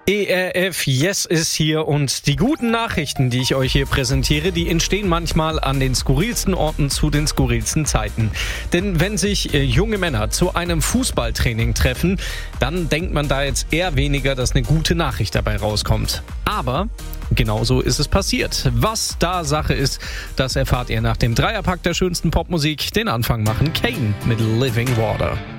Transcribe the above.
ERF Yes ist hier und die guten Nachrichten, die ich euch hier präsentiere, die entstehen manchmal an den skurrilsten Orten zu den skurrilsten Zeiten. Denn wenn sich junge Männer zu einem Fußballtraining treffen, dann denkt man da jetzt eher weniger, dass eine gute Nachricht dabei rauskommt. Aber genauso ist es passiert. Was da Sache ist, das erfahrt ihr nach dem Dreierpack der schönsten Popmusik. Den Anfang machen Kane mit Living Water.